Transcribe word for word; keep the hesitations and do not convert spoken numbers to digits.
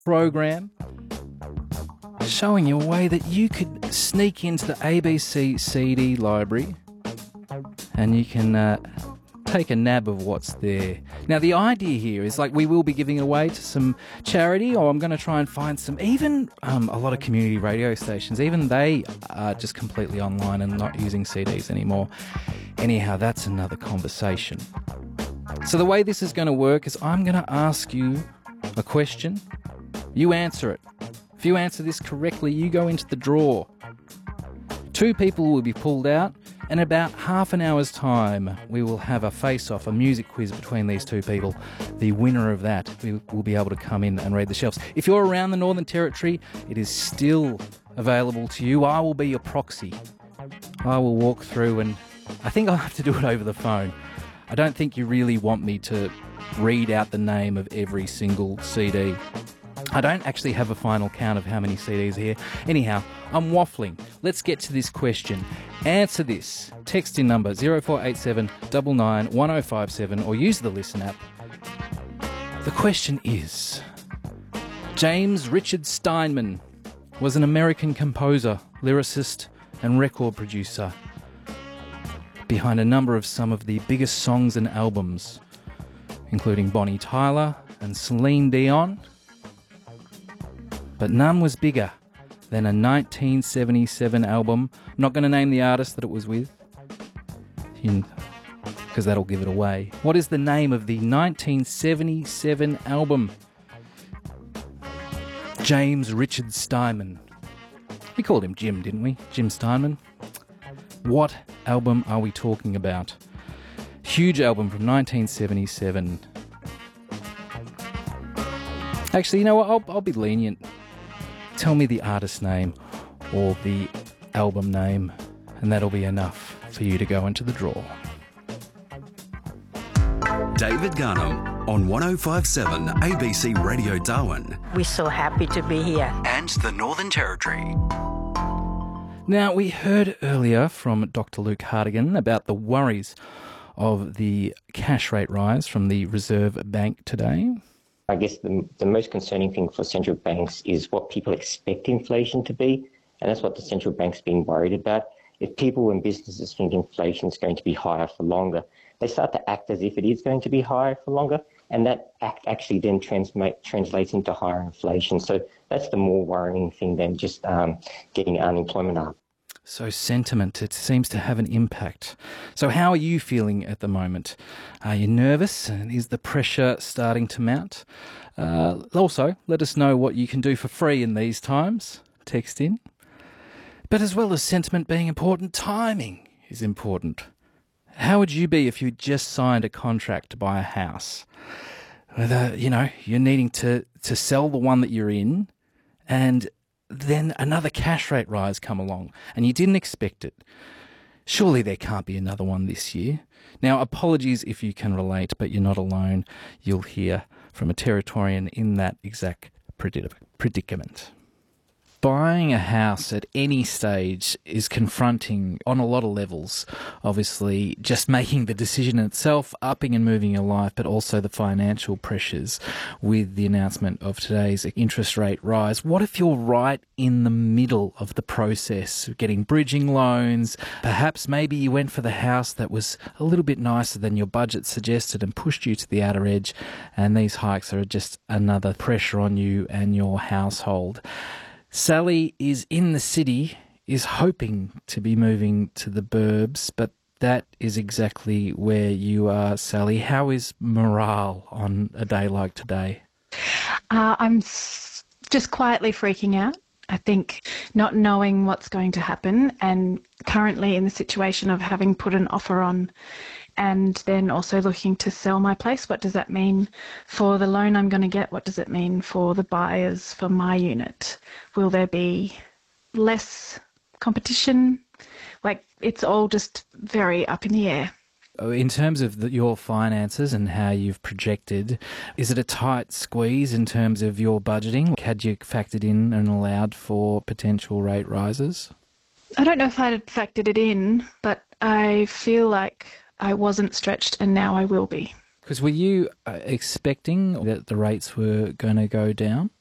program showing you a way that you could sneak into the A B C C D library and you can uh, take a nab of what's there. Now, the idea here is like we will be giving it away to some charity, or I'm going to try and find some, even um, a lot of community radio stations, even they are just completely online and not using C Ds anymore. Anyhow, that's another conversation. So the way this is going to work is I'm going to ask you a question. You answer it. If you answer this correctly, you go into the draw. Two people will be pulled out, and in about half an hour's time, we will have a face-off, a music quiz between these two people. The winner of that will be able to come in and read the shelves. If you're around the Northern Territory, it is still available to you. I will be your proxy. I will walk through, and I think I'll have to do it over the phone. I don't think you really want me to read out the name of every single C D. I don't actually have a final count of how many C Ds are here. Anyhow, I'm waffling. Let's get to this question. Answer this. Text in number zero four eight seven nine nine one zero five seven or use the Listen app. The question is, James Richard Steinman was an American composer, lyricist and record producer behind a number of some of the biggest songs and albums, including Bonnie Tyler and Celine Dion. But none was bigger than a nineteen seventy-seven album. I'm not going to name the artist that it was with, because that'll give it away. What is the name of the nineteen seventy-seven album? James Richard Steinman. We called him Jim, didn't we? Jim Steinman. What album are we talking about? Huge album from nineteen seventy-seven. Actually, you know what? I'll, I'll be lenient. Tell me the artist name or the album name, and that'll be enough for you to go into the draw. David Garnham on one oh five point seven A B C Radio Darwin. We're so happy to be here. And the Northern Territory. Now, we heard earlier from Doctor Luke Hartigan about the worries of the cash rate rise from the Reserve Bank today. I guess the, the most concerning thing for central banks is what people expect inflation to be, and that's what the central bank's been worried about. If people and businesses think inflation is going to be higher for longer, they start to act as if it is going to be higher for longer, and that act actually then transmate, translates into higher inflation. So that's the more worrying thing than just um, getting unemployment up. So sentiment, it seems to have an impact. So how are you feeling at the moment? Are you nervous? And is the pressure starting to mount? Uh, also, let us know what you can do for free in these times. Text in. But as well as sentiment being important, timing is important. How would you be if you just signed a contract to buy a house? Whether, you know, you're needing to, to sell the one that you're in, and then another cash rate rise come along and you didn't expect it. Surely there can't be another one this year. Now, apologies if you can relate, but you're not alone. You'll hear from a Territorian in that exact predicament. Buying a house at any stage is confronting on a lot of levels. Obviously, just making the decision itself, upping and moving your life, but also the financial pressures with the announcement of today's interest rate rise. What if you're right in the middle of the process, getting bridging loans? Perhaps maybe you went for the house that was a little bit nicer than your budget suggested and pushed you to the outer edge, and these hikes are just another pressure on you and your household. Sally is in the city, is hoping to be moving to the burbs, but that is exactly where you are, Sally. How is morale on a day like today? Uh, I'm s- just quietly freaking out. I think not knowing what's going to happen, and currently in the situation of having put an offer on and then also looking to sell my place. What does that mean for the loan I'm going to get? What does it mean for the buyers for my unit? Will there be less competition? Like, it's all just very up in the air. In terms of the, your finances and how you've projected, is it a tight squeeze in terms of your budgeting? Had you factored in and allowed for potential rate rises? I don't know if I had factored it in, but I feel like I wasn't stretched and now I will be. Because were you uh, expecting that the rates were going to go down?